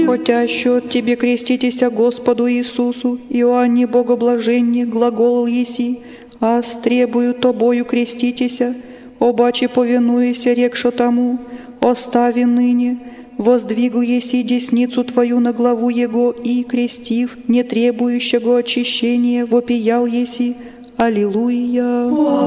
Хотящу от Тебе креститеся Господу Иисусу, Иоанне Богоблаженне, глагол еси, аз требую Тобою креститеся, обаче повинуйся, рекшо тому, остави ныне, воздвигл еси десницу Твою на главу Его и, крестив, не требующего очищения, вопиял еси, Аллилуйя.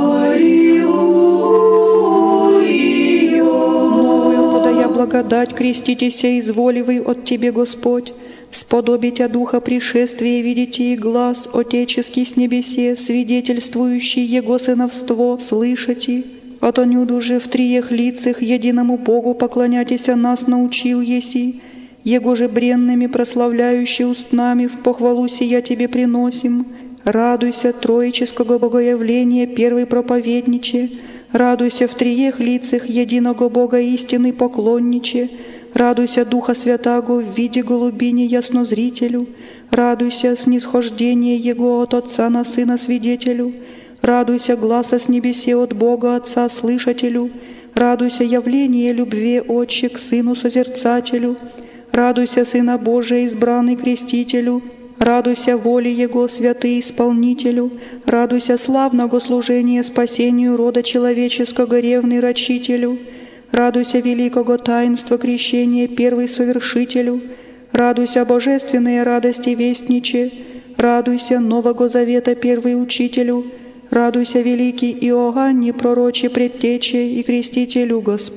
Аллилуйя. Новую подая благодать, креститеся, изволивый от Тебе, Господь, сподобитя духа пришествия, видите и глаз отеческий с небесе, свидетельствующий Его сыновство, слышите. От онюду же в триех лицах единому Богу поклонятися нас научил еси, Его же бренными прославляющий устнами в похвалу сия Тебе приносим. Радуйся троического богоявления первый проповедниче, радуйся в триех лицах единого Бога истины поклонниче, радуйся Духа Святаго в виде голубини яснозрителю, радуйся снисхождение Его от Отца на Сына свидетелю, радуйся гласа с небесе от Бога Отца слышателю, радуйся явление любви Отче к Сыну созерцателю, радуйся Сына Божия избранный крестителю, радуйся воле Его святый исполнителю, радуйся славного служения спасению рода человеческого ревный рачителю, радуйся великого таинства крещения первый совершителю, радуйся божественные радости вестниче, радуйся нового завета первый учителю, радуйся великий Иоанне пророче предтече и крестителю Господь.